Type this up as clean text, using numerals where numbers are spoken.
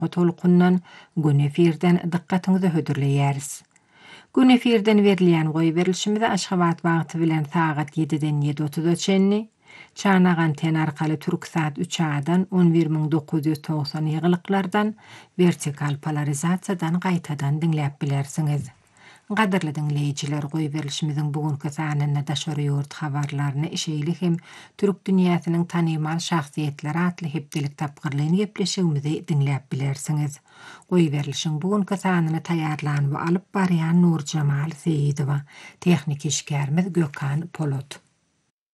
tolkundan gün efirden dikkatinizi hödürleýäris. Gün efirden berilýän goý berilişimizde Aşgabat wagty bilen saat 7-den 7:30 çenli, çanak anten arkaly Türksat 3A-dan 11990 ýygylyklardan vertikal polarizasiýadan gaýtadan dinläp bilersiňiz. Gaderli dinleýijiler, goý berilişimiziň bugünkü sanyna daşary ýurt habarlaryny işeýli hem türk dünýäsiniň tanymal şahsiýetleri atly hepdelik tapgyrlygyny gepleşigimizi dinläp bilersiňiz. Goý berilişiň bugünkü sanyny taýýarlanyp alyp barýan Nur Jamal Seýidowa, tehnik işgärimiz Gökhan Polat.